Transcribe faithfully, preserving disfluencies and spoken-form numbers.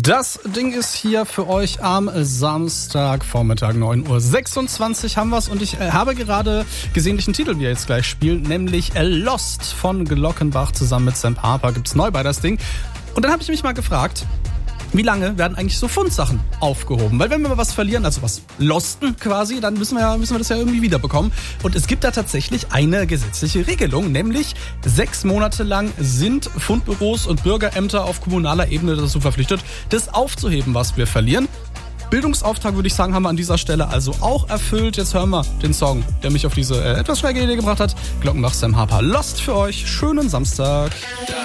Das Ding ist hier für euch am Samstagvormittag, neun Uhr sechsundzwanzig haben wir's und ich äh, habe gerade gesehen, welchen Titel wir jetzt gleich spielen, nämlich äh, Lost von Glockenbach zusammen mit Sam Harper gibt's neu bei das Ding. Und dann habe ich mich mal gefragt, wie lange werden eigentlich so Fundsachen aufgehoben? Weil wenn wir mal was verlieren, also was losten quasi, dann müssen wir, ja, müssen wir das ja irgendwie wiederbekommen. Und es gibt da tatsächlich eine gesetzliche Regelung, nämlich sechs Monate lang sind Fundbüros und Bürgerämter auf kommunaler Ebene dazu verpflichtet, das aufzuheben, was wir verlieren. Bildungsauftrag, würde ich sagen, haben wir an dieser Stelle also auch erfüllt. Jetzt hören wir den Song, der mich auf diese äh, etwas schräge Idee gebracht hat. Glockenbach, Sam Harper, Lost für euch. Schönen Samstag.